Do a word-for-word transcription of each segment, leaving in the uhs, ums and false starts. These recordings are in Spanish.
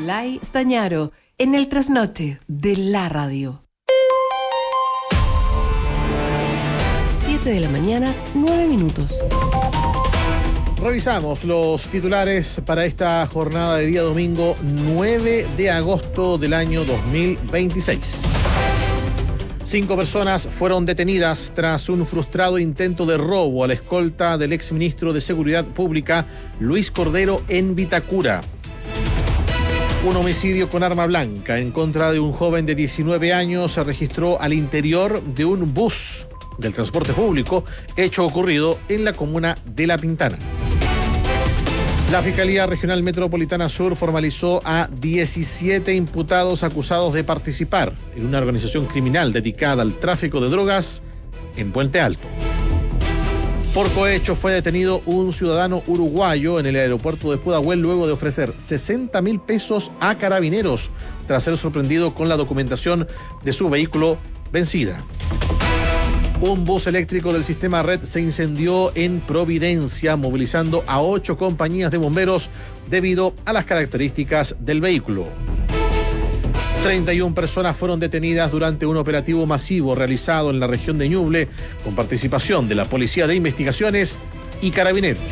Nicolai Stañaro, en el trasnoche de la radio. siete de la mañana, nueve minutos. Revisamos los titulares para esta jornada de día domingo nueve de agosto del año dos mil veintiséis. Cinco personas fueron detenidas tras un frustrado intento de robo a la escolta del exministro de Seguridad Pública, Luis Cordero, en Vitacura. Un homicidio con arma blanca en contra de un joven de diecinueve años se registró al interior de un bus del transporte público, hecho ocurrido en la comuna de La Pintana. La Fiscalía Regional Metropolitana Sur formalizó a diecisiete imputados acusados de participar en una organización criminal dedicada al tráfico de drogas en Puente Alto. Por cohecho fue detenido un ciudadano uruguayo en el aeropuerto de Pudahuel luego de ofrecer sesenta mil pesos a carabineros tras ser sorprendido con la documentación de su vehículo vencida. Un bus eléctrico del sistema Red se incendió en Providencia, movilizando a ocho compañías de bomberos debido a las características del vehículo. treinta y una personas fueron detenidas durante un operativo masivo realizado en la región de Ñuble con participación de la Policía de Investigaciones y Carabineros.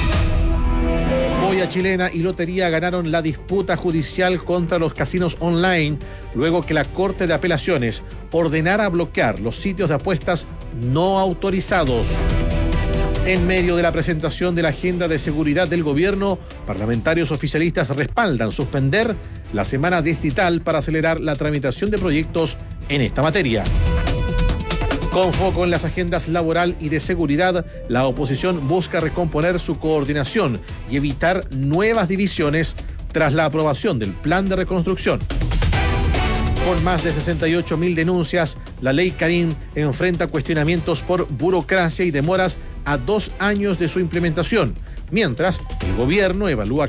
Boya Chilena y Lotería ganaron la disputa judicial contra los casinos online luego que la Corte de Apelaciones ordenara bloquear los sitios de apuestas no autorizados. En medio de la presentación de la agenda de seguridad del gobierno, parlamentarios oficialistas respaldan suspender la semana distrital para acelerar la tramitación de proyectos en esta materia. Con foco en las agendas laboral y de seguridad, la oposición busca recomponer su coordinación y evitar nuevas divisiones tras la aprobación del plan de reconstrucción. Con más de sesenta y ocho mil denuncias, la ley Karim enfrenta cuestionamientos por burocracia y demoras a dos años de su implementación, mientras el gobierno evalúa